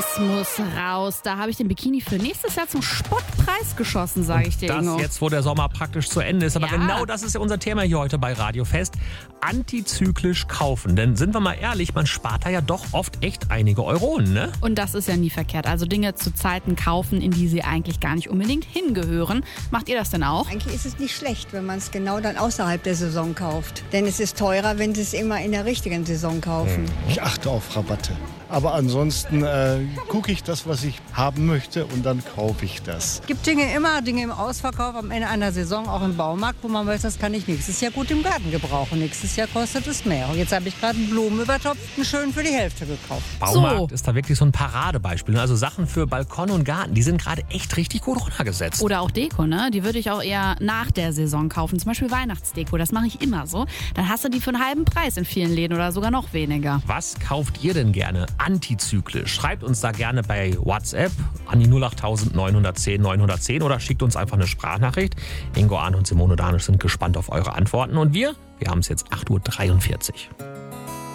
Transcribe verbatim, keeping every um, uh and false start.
Das muss raus. Da habe ich den Bikini für nächstes Jahr zum Spottpreis geschossen, sage ich dir, Das Ingo. jetzt, wo der Sommer praktisch zu Ende ist. Aber Ja. genau das ist ja unser Thema hier heute bei Radio Fest. Antizyklisch kaufen. Denn sind wir mal ehrlich, man spart da ja doch oft echt einige Euronen, ne? Und das ist ja nie verkehrt. Also Dinge zu Zeiten kaufen, in die sie eigentlich gar nicht unbedingt hingehören. Macht ihr das denn auch? Eigentlich ist es nicht schlecht, wenn man es genau dann außerhalb der Saison kauft. Denn es ist teurer, wenn Sie es immer in der richtigen Saison kaufen. Ich achte auf Rabatte. Aber ansonsten äh, gucke ich das, was ich haben möchte, und dann kaufe ich das. Es gibt Dinge immer, Dinge im Ausverkauf am Ende einer Saison, auch im Baumarkt, wo man weiß, das kann ich nächstes Jahr gut im Garten gebrauchen. Nächstes Jahr kostet es mehr. Und jetzt habe ich gerade einen Blumenübertopf, einen schön für die Hälfte gekauft. Baumarkt So. ist da wirklich so ein Paradebeispiel. Also Sachen für Balkon und Garten, die sind gerade echt richtig gut runtergesetzt. Oder auch Deko, ne? Die würde ich auch eher nach der Saison kaufen. Zum Beispiel Weihnachtsdeko, das mache ich immer so. Dann hast du die für einen halben Preis in vielen Läden oder sogar noch weniger. Was kauft ihr denn gerne antizyklisch? Schreibt uns da gerne bei WhatsApp an die null acht neun eins null neun eins null oder schickt uns einfach eine Sprachnachricht. Ingo, Arne und Simone Danisch sind gespannt auf eure Antworten. Und wir, wir haben es jetzt acht Uhr dreiundvierzig.